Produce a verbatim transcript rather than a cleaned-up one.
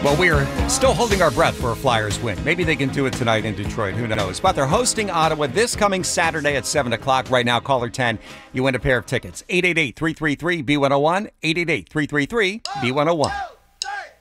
Well, we are still holding our breath for a Flyers win. Maybe they can do it tonight in Detroit. Who knows? But they're hosting Ottawa this coming Saturday at seven o'clock. Right now, caller ten. You win a pair of tickets. eight eight eight, three three three, B one oh one. eight eight eight, three three three, B one oh one.